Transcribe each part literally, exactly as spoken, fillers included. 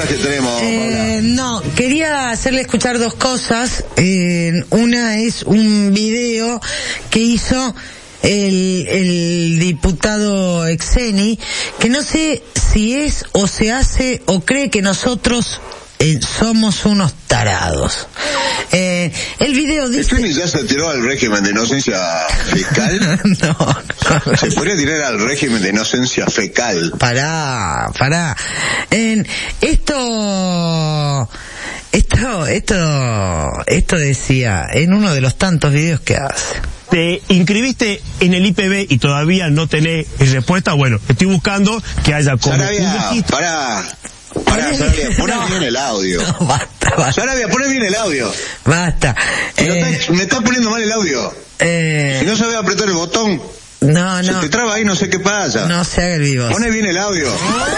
que tenemos, eh, no, quería hacerle escuchar dos cosas. Eh, una es un video que hizo el, el diputado Exeni, que no sé si es o se hace o cree que nosotros eh, somos unos tarados. Eh, el video dice... ¿Exeni ya se tiró al régimen de inocencia fiscal? no, no. Se podría tirar al régimen de inocencia fecal. Pará, pará. Eh, esto... Esto, esto, esto decía en uno de los tantos videos que hace. Te inscribiste en el I P B y todavía no tenés respuesta. Bueno, estoy buscando que haya como Sarabia, un registro. pará, pará, Sarabia, poné No. bien el audio. No, basta, basta. Sarabia, poné bien el audio. Basta. Me, lo Eh, está, me está poniendo mal el audio. eh, Si no sabe apretar el botón, no, se no. te traba ahí, no sé qué pasa. No se haga el vivo. Poné bien el audio.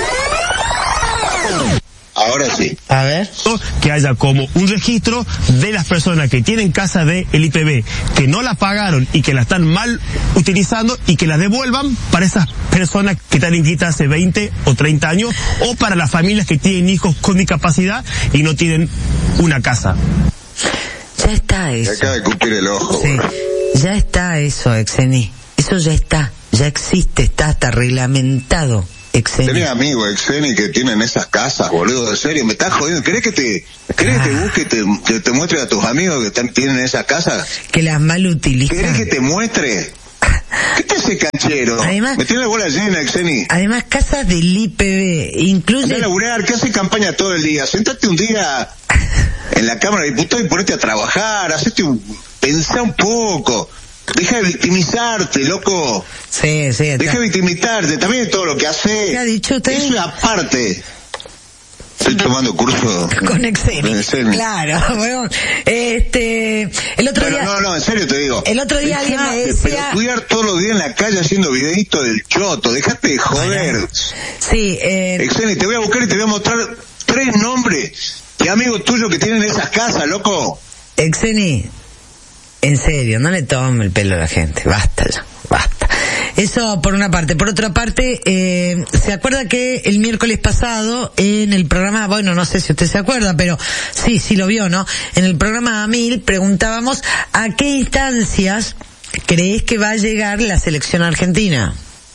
Ahora sí. A ver. Que haya como un registro de las personas que tienen casa de el I P B, que no la pagaron y que la están mal utilizando, y que la devuelvan para esas personas que están inscritas hace veinte o treinta años, o para las familias que tienen hijos con discapacidad y no tienen una casa. Ya está Me eso. acaba de cumplir el ojo. Sí. Ya está eso, Exeni. Eso ya está. Ya existe, está hasta reglamentado. Exeni. Tenés amigos, Exeni, que tienen esas casas, boludo, de serio, me estás jodiendo. ¿Querés que te, querés que te busque, te, que te muestre a tus amigos que están, tienen esas casas? Que las mal utilizan. ¿Querés que te muestre? ¿Qué te hace canchero? Además- Me tiene la bola llena, Exeni. Además, casas del I P B Andá a incluye... laburar, que hace campaña todo el día. Sentate un día en la Cámara de Diputados y ponete a trabajar, hacete un, pensá un poco. Deja de victimizarte, loco. Sí, sí. Deja de victimizarte, también todo lo que hace. ¿Qué ha dicho usted? Eso es aparte. Estoy tomando curso Con Exeni. en Exeni. Claro, bueno, este, el otro Pero día, no, no, en serio te digo. el otro día alguien me Dejate decía, pelotudear todos los días en la calle haciendo videitos del choto. Dejate de joder. sí, eh, Exeni, te voy a buscar y te voy a mostrar tres nombres de amigos tuyos que tienen esas casas, loco. Exeni, en serio, no le tome el pelo a la gente, basta ya, basta. Eso por una parte. Por otra parte, eh, ¿se acuerda que el miércoles pasado en el programa, bueno, no sé si usted se acuerda, pero sí, sí lo vio, ¿no? En el programa A Mil preguntábamos a qué instancias crees que va a llegar la selección argentina.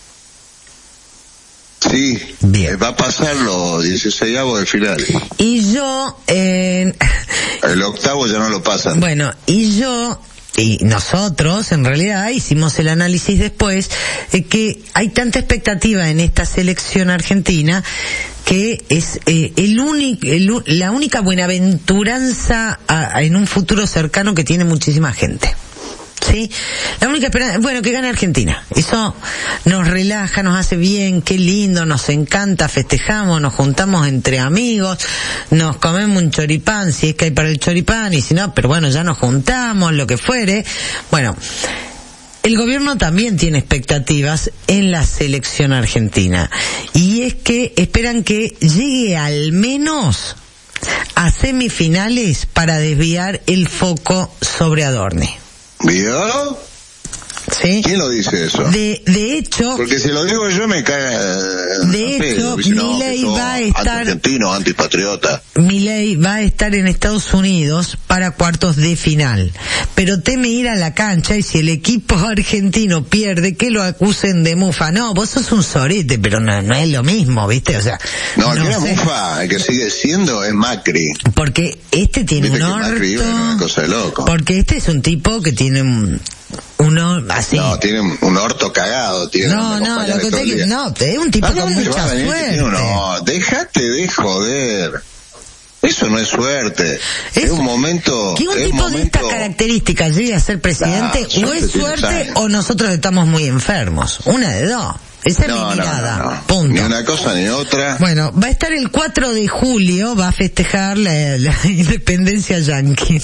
Sí, Bien. eh, va a pasar los dieciseisavos de final. Y yo, eh, El octavo ya no lo pasan. bueno, y yo, y nosotros en realidad hicimos el análisis después de que hay tanta expectativa en esta selección argentina que es eh, el único, el, la única buenaventuranza a, a, en un futuro cercano que tiene muchísima gente. Sí, la única esperanza, bueno, que gane Argentina. Eso nos relaja, nos hace bien, qué lindo, nos encanta, festejamos, nos juntamos entre amigos, nos comemos un choripán, si es que hay para el choripán, y si no, pero bueno, ya nos juntamos, lo que fuere. Bueno, el gobierno también tiene expectativas en la selección argentina, y es que esperan que llegue al menos a semifinales para desviar el foco sobre Adorni. ¿Vio? ¿Sí? ¿Quién lo dice eso? De, de hecho, Porque si lo digo yo me cae eh, De a pedo. hecho, Dice, no, Milei que sos va a estar- anti-argentino, antipatriota. Milei va a estar en Estados Unidos para cuartos de final, pero teme ir a la cancha y si el equipo argentino pierde, que lo acusen de mufa. No, vos sos un sorete, pero no, no es lo mismo, ¿viste? O sea, No, el no que era sé. mufa, el que sigue siendo es Macri. Porque este tiene Viste un que Macri vive en una orto, cosa de loco. porque este es un tipo que tiene un, uno así. No, tiene un, un orto cagado. Tiene No, donde no, acompañarle lo que todo el te, día. no, es un tipo ¿A con dónde va mucha a venir que suerte. tiene un- No, déjate de joder. Eso no es suerte. Es, Es- un momento. Que un es tipo de estas momento- características llegue a ser presidente, Nah, o suerte es tiene suerte años. o nosotros estamos muy enfermos. Una de dos. Esa es No, mi no, mirada. no, no. Punto. Ni una cosa ni otra. Bueno, va a estar el cuatro de julio, va a festejar la, la independencia yanqui.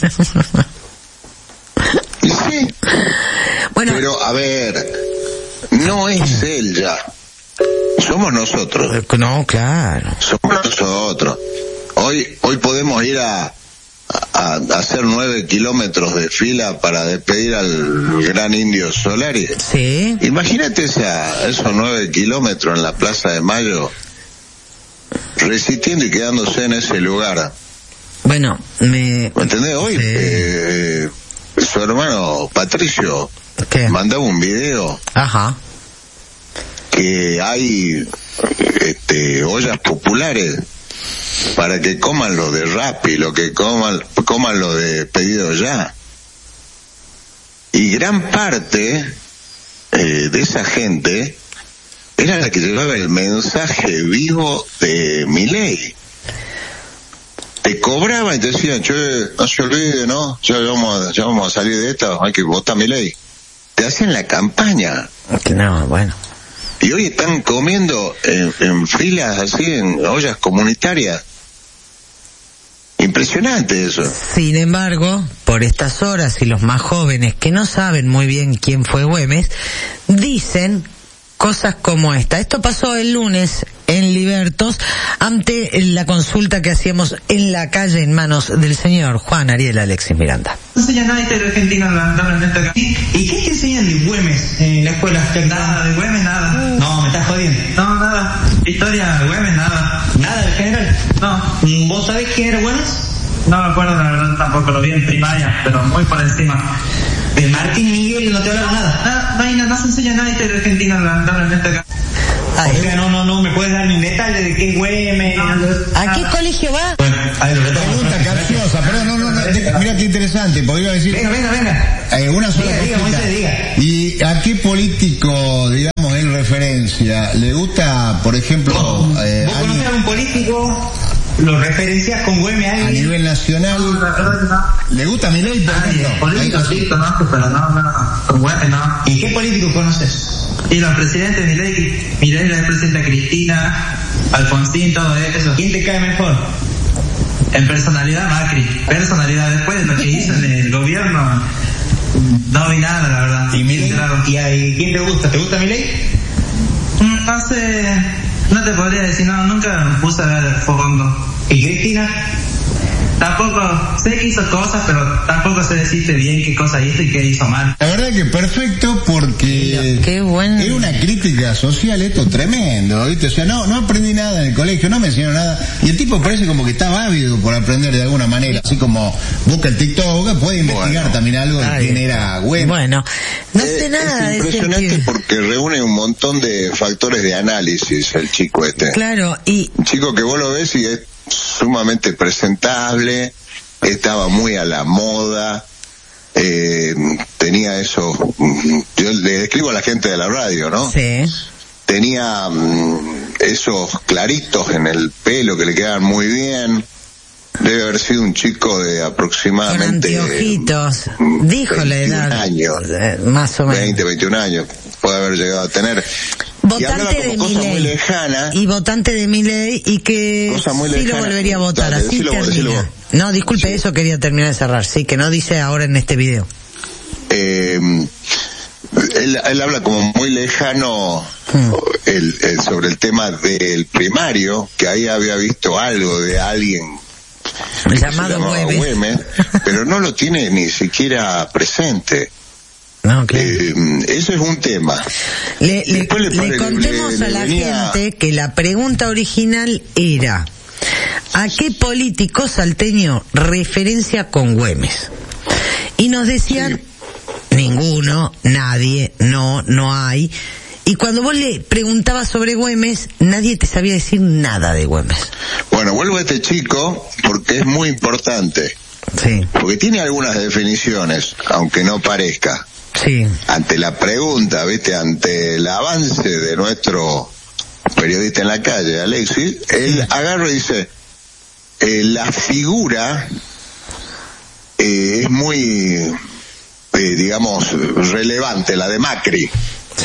Y sí, Bueno, pero a ver, no es él ya. Somos nosotros. no, claro. Somos nosotros. Hoy, hoy podemos ir a, a, a hacer nueve kilómetros de fila para despedir al gran Indio Solari. Sí. Imagínate esa, esos nueve kilómetros en la Plaza de Mayo resistiendo y quedándose en ese lugar. Bueno, me... ¿Me entendés? Hoy, sí. eh, su hermano Patricio ¿Qué? mandaba un video. Ajá. Que hay este, ollas populares para que coman lo de Rappi, lo que coman, coman lo de pedido ya. Y gran parte eh, de esa gente era la que llevaba el mensaje vivo de Milei. Te cobraban y te decían, che, no se olvide, ¿no? Ya vamos, a, ya vamos a salir de esta, hay que votar a Milei. Te hacían la campaña. No, bueno. Y hoy están comiendo en, en filas así, en ollas comunitarias. Impresionante eso. Sin embargo, por estas horas y los más jóvenes que no saben muy bien quién fue Güemes, dicen cosas como esta. Esto pasó el lunes en Libertos ante la consulta que hacíamos en la calle en manos del señor Juan Ariel Alexis Miranda. No enseñan nada de historia argentina, lamentablemente acá. ¿Y qué te enseñan de Güemes en la escuela? Nada, de Güemes nada. No, me estás jodiendo. No, nada. Historia de Güemes nada. ¿Nada en general? No. ¿Vos sabés quién era Güemes? No me acuerdo, la verdad, tampoco lo vi en primaria, pero muy por encima. ¿De Martín Miguel no te hablaron nada? Nada, no, hay nada, no se enseña nada de historia argentina, lamentablemente acá. Ay, o sea, no, no, no, me puedes dar un detalle de qué Güemes. ¿A qué colegio va? Bueno, ahí lo retomo. Pregunta capciosa, perdón, no, no, no, de, mira qué interesante, porque iba a decir... Venga, venga, venga. Eh, una sola diga, cosita. diga, diga. ¿Y a qué político, digamos, en referencia? ¿Le gusta, por ejemplo... ¿Vos, eh, ¿vos alguien, conocés a un político? ¿Lo referencias con Güemes a alguien? a nivel nacional? No, la verdad no. ¿Le gusta Milei, por ejemplo? Ah, político sí conozco, pero no, no, con Güemes no. ¿Y qué político conoces? Y los presidentes, Milei, Milei, la presidenta Cristina, Alfonsín, todo eso. ¿Quién te cae mejor? En personalidad, Macri. Personalidad, después de lo que hizo en el gobierno, no vi nada, la verdad. ¿Y Milei? ¿Y, y quién te gusta? ¿Te gusta Milei? No sé, no te podría decir, no, nunca me puse a ver el fondo. ¿Y Cristina? Tampoco, sé que hizo cosas, pero tampoco sé decirte bien qué cosa hizo y qué hizo mal. La verdad que perfecto, porque Qué bueno. es una crítica social esto tremendo, ¿viste? O sea, no, no aprendí nada en el colegio, no me enseñaron nada, y el tipo parece como que está ávido por aprender de alguna manera, así como busca el TikTok, puede investigar bueno, también algo de ay, quién era Güemes. Bueno, no Eh, sé nada de Es ese impresionante tío. porque reúne un montón de factores de análisis el chico este. Claro, y Un chico que vos lo ves y es sumamente presentable, estaba muy a la moda, eh, tenía eso, yo le describo a la gente de la radio, ¿no? sí, Tenía mm, esos claritos en el pelo que le quedaban muy bien. Debe haber sido un chico de con aproximadamente anteojitos. mm, Dijo la veintiún edad. años, eh, Más o menos. veinte, veintiún años, puede haber llegado a tener. Y hablaba Votante de como cosas muy Milei. lejanas. Y votante de Milei y que Cosa muy sí lo lejana. volvería a votar. Dale, Así decilo vos, decilo termina. vos. No, disculpe, Sí. eso quería terminar de cerrar. Sí, que no dice ahora en este video. Eh, él, él habla como muy lejano Hmm. el, el- sobre el tema del primario, que ahí había visto algo de alguien que Llamado se llamaba Güemes. Güemes, pero no lo tiene ni siquiera presente. No, claro. Eh, eso es un tema. Le, le- Después le le pone- contemos le- a le la venía- gente que la pregunta original era: ¿a qué político salteño referencia con Güemes? Y nos decían, ninguno, nadie, no, no hay. Y cuando vos le preguntabas sobre Güemes, nadie te sabía decir nada de Güemes. Bueno, vuelvo a este chico porque es muy importante, Sí, porque tiene algunas definiciones, aunque no parezca. sí. Ante la pregunta, viste, ante el avance de nuestro periodista en la calle, Alexis, él agarra y dice, eh, la figura eh, es muy, eh, digamos, relevante, la de Macri, Sí.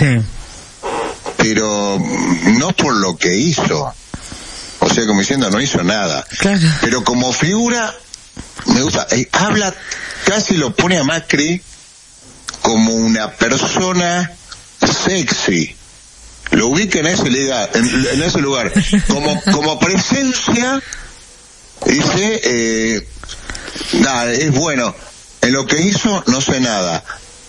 pero no por lo que hizo, o sea, como diciendo, no hizo nada, Claro. pero como figura, me gusta, eh, habla, casi lo pone a Macri como una persona sexy, lo ubica en ese lugar, en, en ese lugar, como como presencia, dice, eh, nada, es bueno, en lo que hizo no sé nada.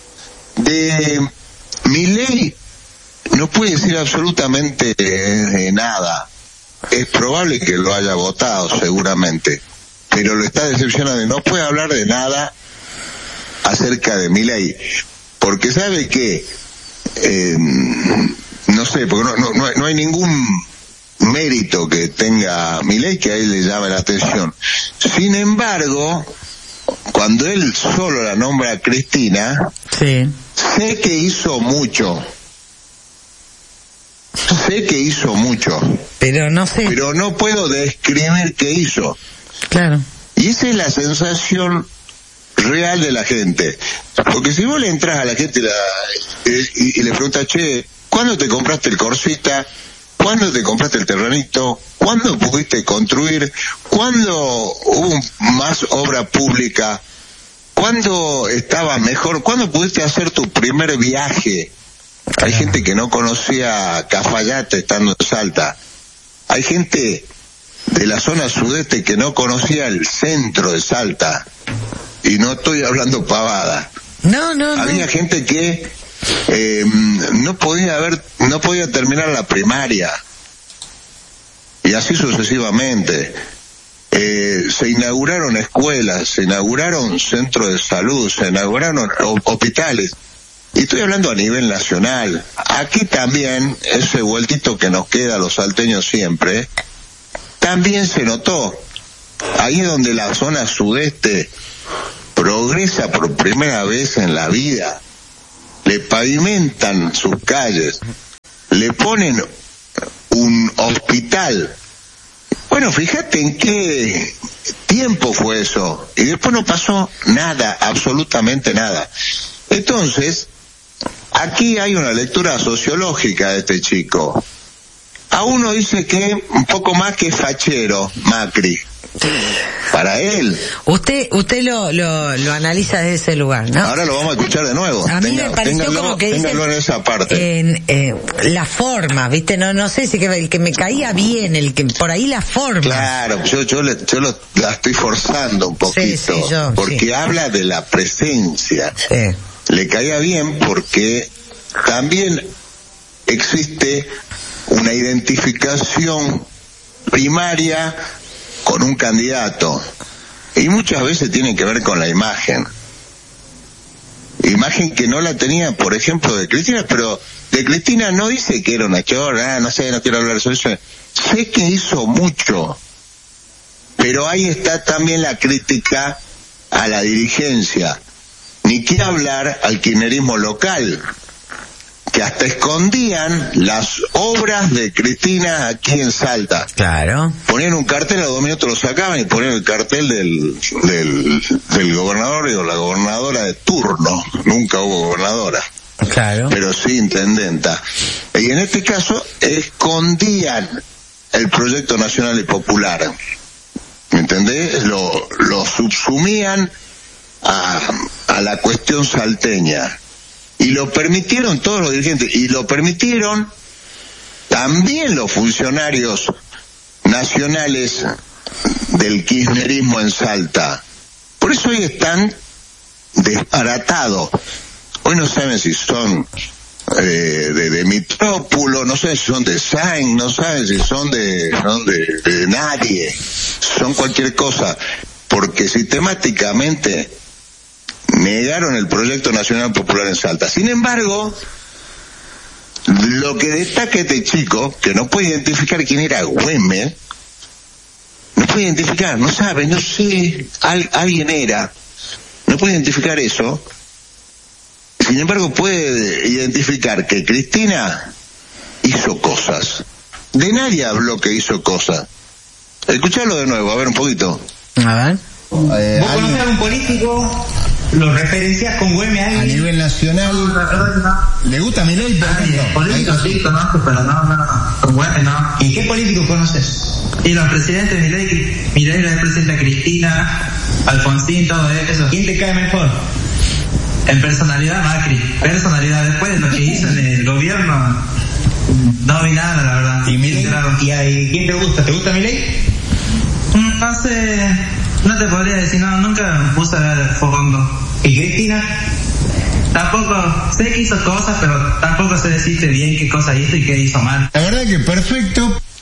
De Milei no puede decir absolutamente eh, nada, es probable que lo haya votado seguramente, pero lo está decepcionando y no puede hablar de nada acerca de Milei, porque sabe que eh, no sé, porque no, no, no, hay, no hay ningún mérito que tenga Milei que a él le llame la atención. Sin embargo, cuando él solo la nombra a Cristina, sí, sé que hizo mucho. Sé que hizo mucho. Pero no sé. Pero no puedo describir qué hizo. Claro. Y esa es la sensación real de la gente. Porque si vos le entras a la gente y, la, y, y le preguntas, che, ¿cuándo te compraste el Corsita? ¿Cuándo te compraste el terrenito? ¿Cuándo pudiste construir? ¿Cuándo hubo más obra pública? ¿Cuándo estaba mejor? ¿Cuándo pudiste hacer tu primer viaje? Hay gente que no conocía Cafayate estando en Salta. Hay gente de la zona sudeste que no conocía el centro de Salta. Y no estoy hablando pavada. No, no, no. Había gente que eh, no podía haber, no podía terminar la primaria. Y así sucesivamente. Eh, se inauguraron escuelas, se inauguraron centros de salud, se inauguraron hospitales. Y estoy hablando a nivel nacional. Aquí también, ese vueltito que nos queda a los salteños siempre, también se notó. Ahí es donde la zona sudeste progresa por primera vez en la vida. Le pavimentan sus calles, le ponen un hospital. Bueno, fíjate en qué tiempo fue eso. Y después no pasó nada, absolutamente nada. Entonces, aquí hay una lectura sociológica de este chico. A uno dice que un poco más que fachero, Macri. Para él. Usted usted lo, lo lo analiza desde ese lugar, ¿no? Ahora lo vamos a escuchar de nuevo. A mí Tenga, me pareció téngalo, como que téngalo dice, en esa parte. En eh, la forma, ¿viste? No no sé si que el que me caía bien, el que por ahí la forma. Claro, yo yo, le, yo lo, la estoy forzando un poquito. Sí, sí, yo, porque sí. habla de la presencia. Sí. Le caía bien porque también existe una identificación primaria con un candidato, y muchas veces tiene que ver con la imagen imagen que no la tenía, por ejemplo, de Cristina, pero de Cristina no dice que era una chorra, ah, no sé, no quiero hablar sobre eso, sé que hizo mucho, pero ahí está también la crítica a la dirigencia, ni qué hablar al kirchnerismo local, que hasta escondían las obras de Cristina aquí en Salta. Claro. Ponían un cartel, a los dos minutos lo sacaban y ponían el cartel del, del, del gobernador o la gobernadora de turno. Nunca hubo gobernadora. Claro. Pero sí intendenta. Y en este caso, escondían el proyecto nacional y popular. ¿Me entendés? Lo, lo subsumían a, a la cuestión salteña. Y lo permitieron todos los dirigentes, y lo permitieron también los funcionarios nacionales del kirchnerismo en Salta. Por eso hoy están desbaratados. Hoy no saben si son eh, de, de Mitrópulo, no saben si son de Sainz, no saben si son de, son de, de nadie, son cualquier cosa, porque sistemáticamente negaron el proyecto nacional popular en Salta. Sin embargo, lo que destaca este chico, que no puede identificar quién era Güemes, no puede identificar, no sabe, no sé, al, alguien era, no puede identificar eso. Sin embargo, puede identificar que Cristina hizo cosas. De nadie habló que hizo cosas. Escuchalo de nuevo, a ver un poquito. A ver. Eh, ¿Vos conocés a un político? ¿Lo referencias con Güemes a a alguien? nivel nacional, No, la verdad que no. ¿le gusta Milei? Nadie. Políticos sí conozco, pero no, no, no. Con Güemes no. ¿Y qué políticos conoces? Y los presidentes, Milei, Milei la presidenta Cristina, Alfonsín, todo eso. ¿Quién te cae mejor? En personalidad, Macri. Personalidad, después de lo que hizo en el gobierno, no vi nada, la verdad. ¿Y Milei? ¿Y a quién te gusta? ¿Te gusta Milei? No sé, no te podría decir, no, nunca me puse a ver fondo. ¿Y Cristina? Tampoco, sé que hizo cosas, pero tampoco sé decirte bien qué cosa hizo y qué hizo mal. La verdad que perfecto,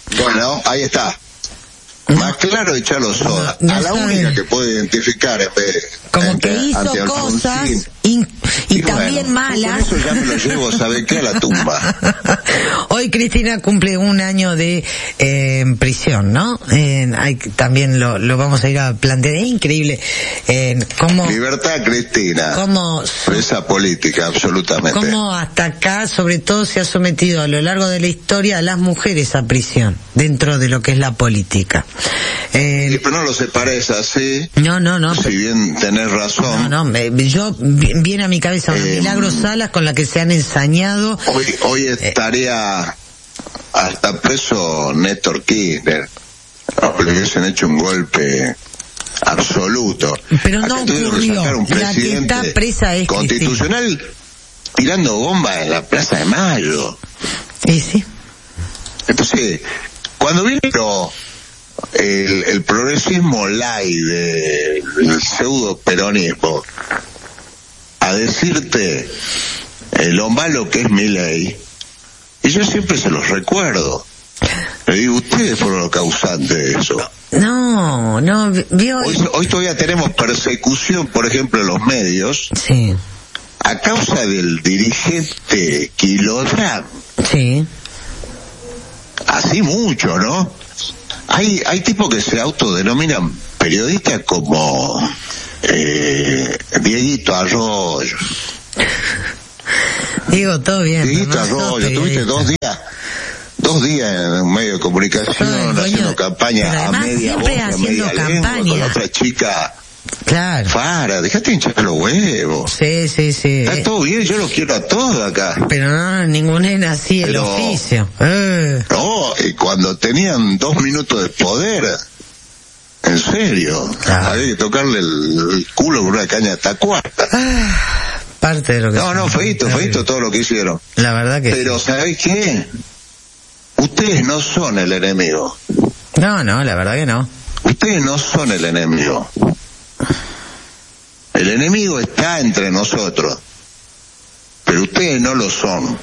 Bueno, ahí está. Más claro, echarlo soda. No, no a la sabe. única que puede identificar en vez, Como en que vez- hizo ante cosas Alfonsín. in- y, Y también bueno, malas. Con eso ya me lo llevo, ¿sabe qué? A la tumba. Hoy Cristina cumple un año de eh, en prisión, ¿no? Eh, hay, también lo, lo vamos a ir a plantear. Es increíble eh, cómo, Libertad, Cristina. cómo, Presa política, absolutamente. cómo hasta acá, sobre todo, se ha sometido a lo largo de la historia a las mujeres a prisión, dentro de lo que es la política. Eh, Sí, pero no lo separes así. no, no, no. Si bien tenés razón. No, no, me- yo, vi- viene a mi cabeza una Eh, Milagros Salas con la que se han ensañado. Hoy, hoy estaría hasta preso Néstor Kirchner. No, le hubiesen hecho un golpe absoluto. Pero no Acá tuvieron que ocurrió. sacar un La que presidente está presa es constitucional tirando bombas en la Plaza de Mayo. Sí, sí. Entonces, cuando vino el, el progresismo light de- del pseudo peronismo a decirte eh, lo malo que es Milei, y yo siempre se los recuerdo. Le digo, ustedes fueron los causantes de eso. No, no, vio. Hoy, hoy todavía tenemos persecución, por ejemplo, en los medios, Sí, a causa del dirigente Kilodram. sí. Así mucho, ¿no? Hay hay tipos que se autodenominan periodistas como eh, Dieguito Arroyo. Digo, todo bien. Dieguito pero no sos Arroyo, tuviste periodista. dos días, dos días en un medio de comunicación Ay, coño, haciendo campaña pero a además media voz, siempre a haciendo media lengua, campaña. con otra chica Claro. Fara, dejate hinchar los huevos. Sí, sí, sí. Está todo bien, yo los quiero a todos acá. Pero no, ninguna es así el Pero- oficio. Eh. No, y cuando tenían dos minutos de poder, en serio, Ah. había que tocarle el, el culo con una caña de tacuarta. Ah, parte de lo que... No, no, feito, feito todo lo que hicieron. La verdad que... Pero, ¿sabés qué? Ustedes no son el enemigo. No, no, la verdad que no. Ustedes no son el enemigo. El enemigo está entre nosotros. Pero ustedes no lo son.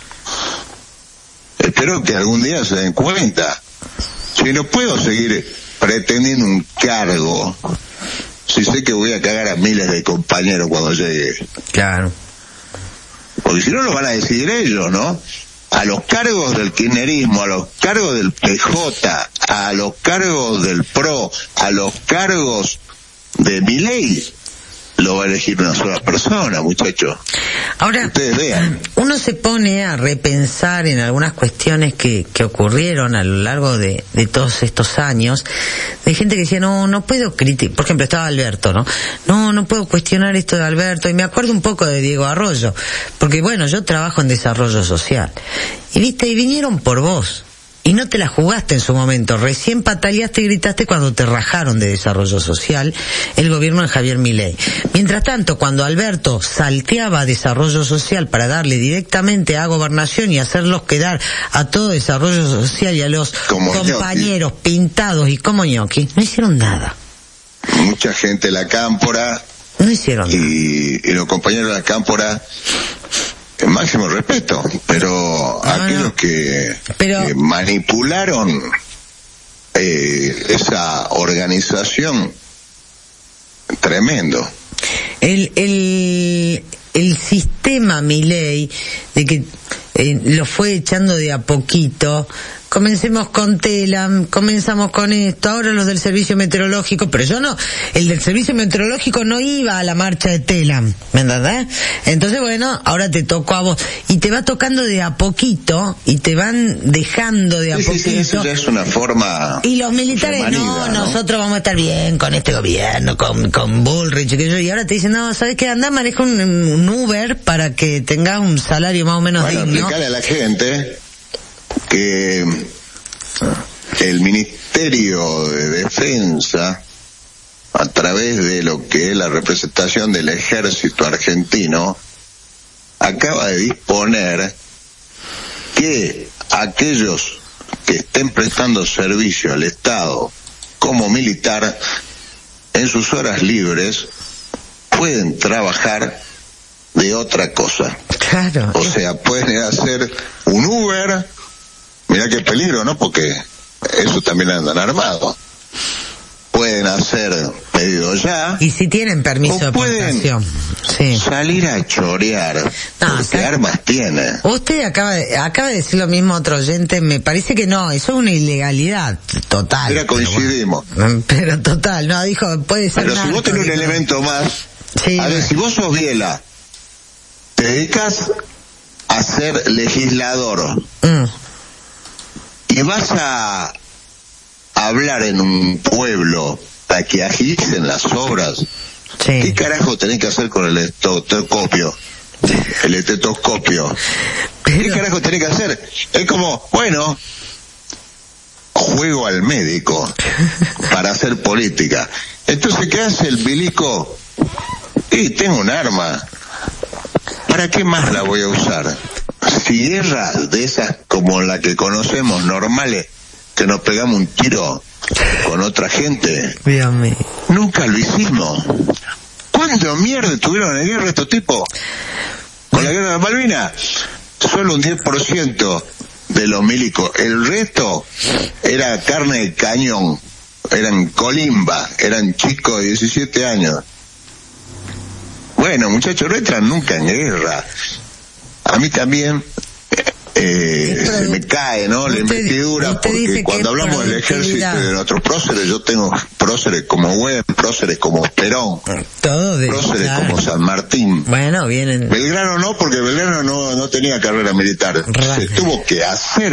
Espero que algún día se den cuenta. Si no puedo seguir pretendiendo un cargo, si sé que voy a cagar a miles de compañeros cuando llegue. Claro. Porque si no lo van a decidir ellos, ¿no? A los cargos del kirchnerismo, a los cargos del P J, a los cargos del P R O, a los cargos de Milei, lo va a elegir una sola persona, muchachos. Ahora, Ustedes vean. uno se pone a repensar en algunas cuestiones que, que ocurrieron a lo largo de, de todos estos años, de gente que decía, no, no puedo criticar, por ejemplo, estaba Alberto, ¿no? No, no puedo cuestionar esto de Alberto, y me acuerdo un poco de Diego Arroyo, porque bueno, yo trabajo en desarrollo social, y viste, y vinieron por vos. Y no te la jugaste en su momento, recién pataleaste y gritaste cuando te rajaron de desarrollo social el gobierno de Javier Milei. Mientras tanto, cuando Alberto salteaba a desarrollo social para darle directamente a gobernación y hacerlos quedar a todo desarrollo social y a los Como compañeros pintados y como ñoqui, no hicieron nada. Mucha gente de la cámpora No hicieron nada. y, y los compañeros de la cámpora, el máximo respeto, pero No, aquellos no. que, Pero- que manipularon eh, esa organización, tremendo. El, el, el sistema Milei, de que eh, lo fue echando de a poquito, comencemos con Telam, comenzamos con esto, ahora los del servicio meteorológico, pero yo no, el del servicio meteorológico no iba a la marcha de Telam, ¿me entendés? Entonces bueno, ahora te tocó a vos, y te va tocando de a poquito, y te van dejando de a Sí, sí, poquito. sí, eso ya es una forma. Y los militares, no, remanida, ¿no? nosotros vamos a estar bien con este gobierno, con, con Bullrich, y, que yo, y ahora te dicen, no, ¿sabes qué? Andá, maneja un, un Uber para que tengas un salario más o menos Bueno, digno. explicarle a la gente que el Ministerio de Defensa, a través de lo que es la representación del ejército argentino, acaba de disponer que aquellos que estén prestando servicio al Estado como militar, en sus horas libres, pueden trabajar de otra cosa. Claro. O sea, pueden hacer un Uber, mirá qué peligro, ¿no? Porque esos también andan armados. Pueden hacer pedido ya. Y si tienen permiso de portación. Sí. Salir a chorear. No, ¿qué acá, armas tiene? Usted acaba de, acaba de decir lo mismo otro oyente, me parece que no, eso es una ilegalidad total. Mira, coincidimos. Pero, bueno, pero total, no, dijo, puede ser. Pero si vos tenés un elemento más, sí, a ver, si vos sos Biela, te dedicas a ser legislador mm. y vas a hablar en un pueblo para que agilicen las obras, sí. ¿qué carajo tenés que hacer con el estetoscopio? El estetoscopio. Pero... ¿Qué carajo tenés que hacer? Es como, bueno, juego al médico para hacer política. Entonces, ¿qué hace el bilico? Y tengo un arma. ¿Para qué más la voy a usar? Si guerras de esas como la que conocemos, normales, que nos pegamos un tiro con otra gente, Dígame. Nunca lo hicimos. ¿Cuánto mierda tuvieron en guerra estos tipos? Con la guerra de Malvinas, solo un diez por ciento de los milicos. El resto era carne de cañón, eran colimba, eran chicos de diecisiete años. Bueno, muchachos, no entran nunca en guerra. A mí también eh, se me cae, ¿no? La investidura, porque cuando hablamos del ejército y de nuestros próceres, yo tengo próceres como Güemes, próceres como Perón, todo de, próceres claro. como San Martín. Bueno, vienen. Belgrano no, porque Belgrano no, no tenía carrera militar. Ra- Se tuvo que hacer